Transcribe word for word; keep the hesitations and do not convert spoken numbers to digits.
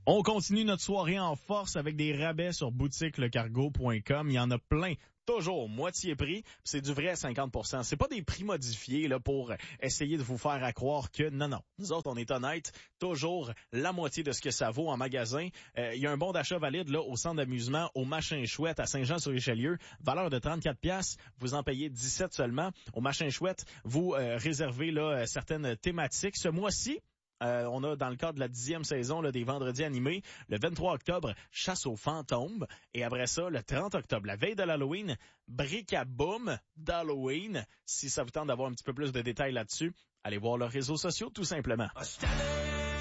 On continue notre soirée en force avec des rabais sur boutique le cargo point com. Il y en a plein. Toujours moitié prix, c'est du vrai cinquante pour cent. C'est pas des prix modifiés là pour essayer de vous faire à croire que non, non. Nous autres, on est honnêtes, toujours la moitié de ce que ça vaut en magasin. Euh, il y a un bon d'achat valide là au centre d'amusement, au Machin Chouette à Saint-Jean-sur-Richelieu, valeur de trente-quatre piastres. Vous en payez dix-sept seulement. Au Machin Chouette, vous euh, réservez là certaines thématiques. Ce mois-ci, Euh, on a, dans le cadre de la dixième saison là, des Vendredis animés, le vingt-trois octobre, Chasse aux fantômes. Et après ça, le trente octobre, la veille de l'Halloween, Bric-à-boum d'Halloween. Si ça vous tente d'avoir un petit peu plus de détails là-dessus, allez voir leurs réseaux sociaux tout simplement.